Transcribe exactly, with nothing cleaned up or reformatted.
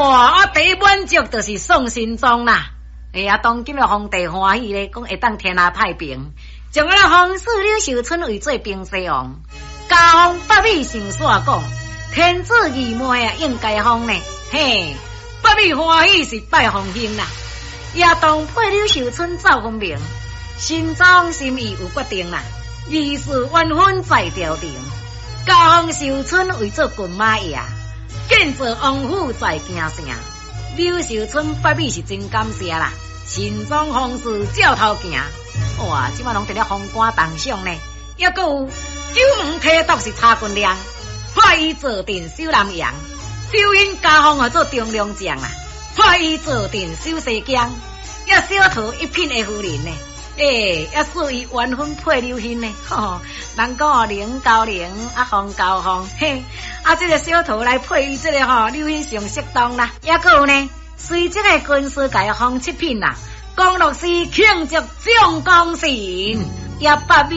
哇，我第一满足就是送心中啦。哎呀，当今的皇帝欢喜咧，讲会当天下太平，将我皇室柳秀春为做平西王。家风北美上煞讲，天子义妹啊，应该封呢。嘿，北美欢喜是拜皇兄啦。也当配柳秀春赵分明，心中心意有决定啦。义士万分在朝廷，家风秀春为做骏马爷，建造王府在京城。柳秀春北美是真感谢啦，心中皇室照头行。哇，即摆拢伫咧封官当上呢。也阁有九门提督是查军亮，派伊坐镇守南阳，收因家风啊做中良将啊，派伊坐镇守西江，也小桃一品的夫人呢。诶、欸，也属于完婚配刘欣呢。吼，人讲哦，零交零，啊风交风，嘿，啊这个小桃来配伊这个吼刘欣上适当啦。也阁有呢，随即个军师界封七品啦，江洛市庆祝蒋公神，也八米。